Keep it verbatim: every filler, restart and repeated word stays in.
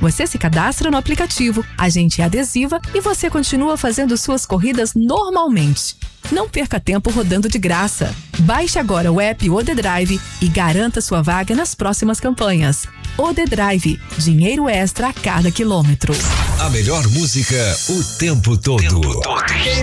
Você se cadastra no aplicativo, a gente adesiva e você continua fazendo suas corridas normalmente. Não perca tempo rodando de graça. Baixe agora o app O The Drive e garanta sua vaga nas próximas campanhas. O The Drive, dinheiro extra a cada quilômetro. A melhor música o tempo todo. Tempo todo.